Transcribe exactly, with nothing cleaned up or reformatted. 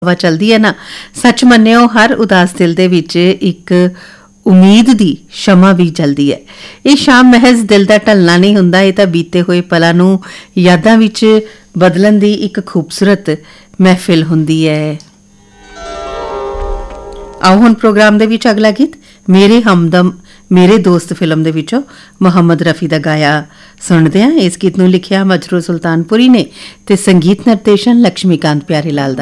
ਹਵਾ ਚਲਦੀ ਹੈ ਨਾ, ਸੱਚ ਮੰਨਿਓ ਹਰ ਉਦਾਸ ਦਿਲ ਦੇ ਵਿੱਚ ਇੱਕ ਉਮੀਦ ਦੀ ਸ਼ਮਾ ਵੀ ਜਲਦੀ ਹੈ। ਇਹ ਸ਼ਾਮ ਮਹਿਜ਼ ਦਿਲ ਦਾ ਢਲਣਾ ਨਹੀਂ ਹੁੰਦਾ, ਇਹ ਤਾਂ ਬੀਤੇ ਹੋਏ ਪਲਾਂ ਨੂੰ ਯਾਦਾਂ ਵਿੱਚ ਬਦਲਣ ਦੀ ਇੱਕ ਖੂਬਸੂਰਤ ਮਹਿਫਿਲ ਹੁੰਦੀ ਹੈ। ਆਓ ਹੁਣ ਪ੍ਰੋਗਰਾਮ ਦੇ ਵਿੱਚ ਅਗਲਾ ਗੀਤ ਮੇਰੇ ਹਮਦਮ ਮੇਰੇ ਦੋਸਤ ਫਿਲਮ ਦੇ ਵਿੱਚੋਂ ਮੁਹੰਮਦ ਰਫੀ ਦਾ ਗਾਇਆ ਸੁਣਦੇ ਹਾਂ। ਇਸ ਗੀਤ ਨੂੰ ਲਿਖਿਆ ਮਜਰੂ ਸੁਲਤਾਨਪੁਰੀ ਨੇ ਤੇ ਸੰਗੀਤ ਨਿਰਦੇਸ਼ਨ ਲక్ష్ਮੀਕਾਂਤ ਪਿਆਰੇ ਲਾਲ ਦਾ।